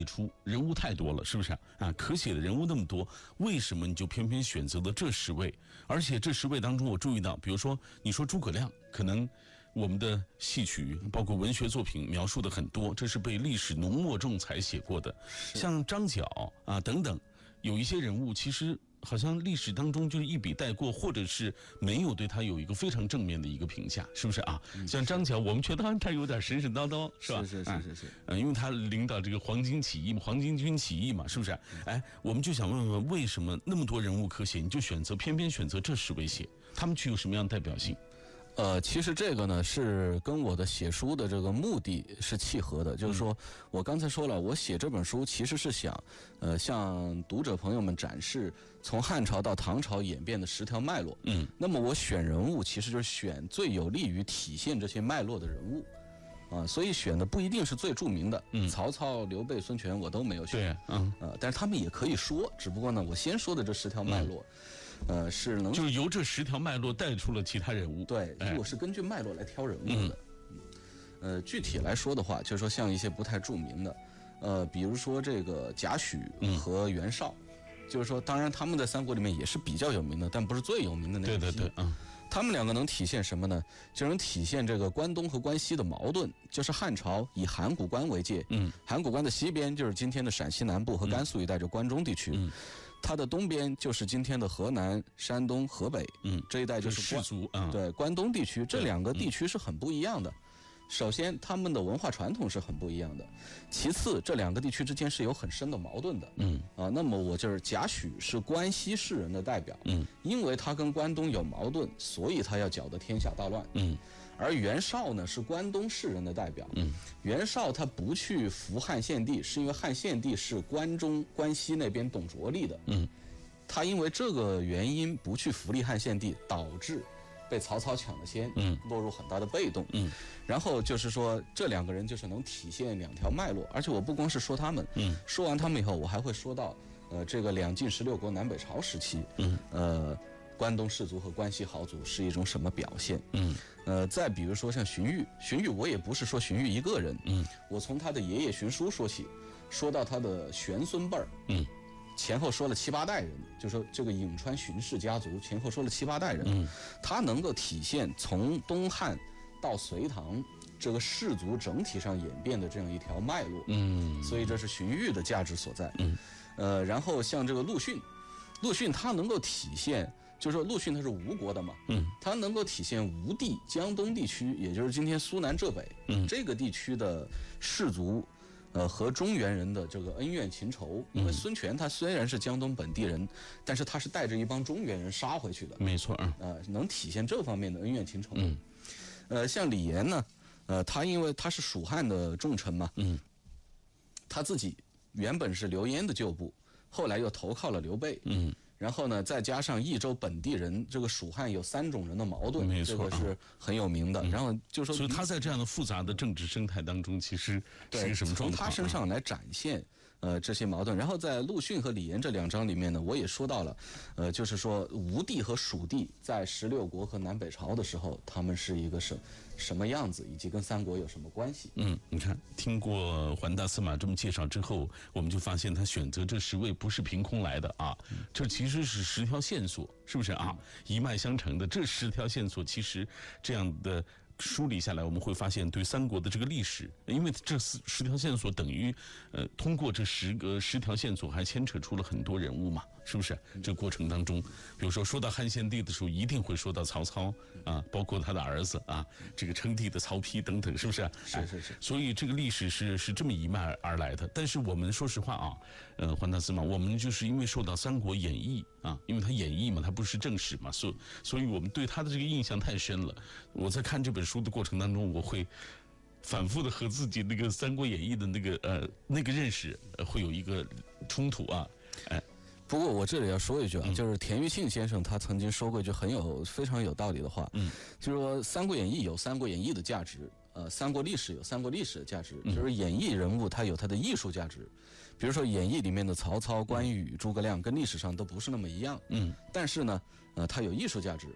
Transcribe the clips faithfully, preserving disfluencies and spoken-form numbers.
出人物太多了，是不是啊？可写的人物那么多，为什么你就偏偏选择了这十位？而且这十位当中，我注意到，比如说你说诸葛亮，可能我们的戏曲包括文学作品描述的很多，这是被历史浓墨重彩写过的。像张角啊等等，有一些人物其实好像历史当中就是一笔带过，或者是没有对他有一个非常正面的一个评价，是不是啊？嗯、像张角，我们觉得他有点神神叨叨，是吧？ 是是是是是。 呃，因为他领导这个黄巾起义嘛，黄巾军起义嘛，是不是？哎，我们就想问问，为什么那么多人物可写，你就选择偏偏选择这十位写，他们具有什么样的代表性？ 呃，其实这个呢是跟我的写书的这个目的是契合的，就是说我刚才说了，我写这本书其实是想，呃，向读者朋友们展示从汉朝到唐朝演变的十条脉络。嗯，那么我选人物其实就是选最有利于体现这些脉络的人物。啊，所以选的不一定是最著名的，嗯，曹操、刘备、孙权我都没有选， 对，嗯， 呃，但是他们也可以说，只不过呢，我先说的这十条脉络，嗯、呃，是能就是由这十条脉络带出了其他人物， 对，哎、我是根据脉络来挑人物的，嗯，呃，具体来说的话，就是说像一些不太著名的，呃，比如说这个贾诩和袁绍，嗯、就是说，当然他们在三国里面也是比较有名的，但不是最有名的那个， 对对对，嗯。 他们两个能体现什么呢？就能体现这个关东和关西的矛盾。就是汉朝以函谷关为界，嗯，函谷关的西边就是今天的陕西南部和甘肃一带，就关中地区，嗯，它的东边就是今天的河南、山东、河北，嗯，这一带就是士族，嗯， 对，关东地区，这两个地区是很不一样的。首先，他们的文化传统是很不一样的；其次，这两个地区之间是有很深的矛盾的。嗯啊，那么我就是贾诩是关西士人的代表。嗯，因为他跟关东有矛盾，所以他要搅得天下大乱。嗯，而袁绍呢是关东士人的代表。嗯，袁绍他不去扶汉献帝，是因为汉献帝是关中、关西那边董卓立的。嗯，他因为这个原因不去扶立汉献帝，导致被曹操抢了先，嗯，落入很大的被动，嗯，然后就是说这两个人就是能体现两条脉络，而且我不光是说他们，嗯，说完他们以后，我还会说到，呃，这个两晋十六国南北朝时期，嗯，呃，关东士族和关西豪族是一种什么表现，嗯，呃，再比如说像荀彧，荀彧我也不是说荀彧一个人，嗯，我从他的爷爷荀叔说起，说到他的玄孙辈儿，嗯。前后说了七八代人，就说这个颍川荀氏家族前后说了七八代人，嗯，他能够体现从东汉到隋唐这个氏族整体上演变的这样一条脉络，嗯，所以这是荀彧的价值所在，嗯，呃，然后像这个陆逊，陆逊他能够体现，就是说陆逊他是吴国的嘛，嗯，他能够体现吴地江东地区，也就是今天苏南浙北，嗯，这个地区的氏族。呃，和中原人的这个恩怨情仇，因为孙权他虽然是江东本地人，但是他是带着一帮中原人杀回去的， 没错， 呃，能体现这方面的恩怨情仇。嗯，呃，像李严呢，呃，他因为他是蜀汉的重臣嘛，嗯，他自己原本是刘焉的旧部，后来又投靠了刘备，嗯。然后呢，再加上益州本地人，这个蜀汉有三种人的矛盾， 没错， 这个是很有名的。嗯、然后就说， 所以他在这样的复杂的政治生态当中，其实是一个什么状况？ 从他身上来展现呃这些矛盾。然后在陆逊和李严这两章里面呢，我也说到了，呃，就是说吴地和蜀地在十六国和南北朝的时候，他们是一个什什么样子，以及跟三国有什么关系？ 嗯，你看，听过环大司马这么介绍之后，我们就发现他选择这十位不是凭空来的啊，嗯、这其实。这是十条线索，是不是啊？一脉相承的这十条线索，其实这样的梳理下来，我们会发现对三国的这个历史，因为这十条线索等于，呃，通过这十个十条线索还牵扯出了很多人物嘛，是不是？这过程当中，比如说说到汉献帝的时候，一定会说到曹操啊，包括他的儿子啊，这个称帝的曹丕等等，是不是？ 是是是。 所以这个历史是是这么一脉而来的。但是我们说实话啊，呃，环大司马，我们就是因为受到《三国演义》啊，因为它演义嘛，它不是正史嘛，所以所以我们对他的这个印象太深了。我在看这本书的过程当中，我会反复的和自己那个《三国演义》的那个呃那个认识、呃、会有一个冲突啊，哎。 不过我这里要说一句啊，嗯、就是田余庆先生他曾经说过一句很有非常有道理的话，嗯，就是说《三国演义》有《三国演义》的价值，呃，三国历史有三国历史的价值，就是演义人物他有他的艺术价值。比如说演义里面的曹操、关羽、诸葛亮跟历史上都不是那么一样，嗯，但是呢，呃，它有艺术价值。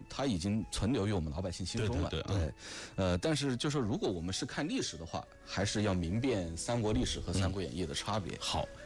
它已经存留于我们老百姓心中了。 对对对， 对，呃，但是就是如果我们是看历史的话，还是要明辨三国历史和三国演义的差别。 好，